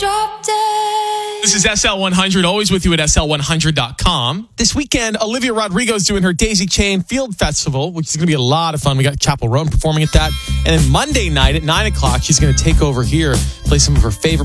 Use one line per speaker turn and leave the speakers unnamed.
drop dead.
This is SL100, always with you at SL100.com. This weekend, Olivia Rodrigo is doing her Daisy Chain Field Festival, which is going to be a lot of fun. We got Chapel Roan performing at that. And then Monday night at 9 o'clock, she's going to take over here, play some of her favorite